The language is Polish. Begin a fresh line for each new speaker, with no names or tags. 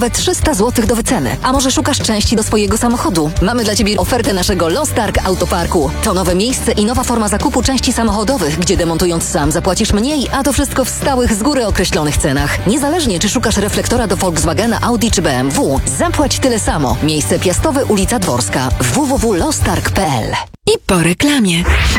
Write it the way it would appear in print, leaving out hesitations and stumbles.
300 zł do wyceny. A może szukasz części do swojego samochodu? Mamy dla Ciebie ofertę naszego Lostarg Autoparku. To nowe miejsce i nowa forma zakupu części samochodowych, gdzie demontując sam zapłacisz mniej, a to wszystko w stałych, z góry określonych cenach. Niezależnie czy szukasz reflektora do Volkswagena, Audi czy BMW, zapłać tyle samo. Miejsce Piastowe, ulica Dworska. www.lostarg.pl.
I po reklamie.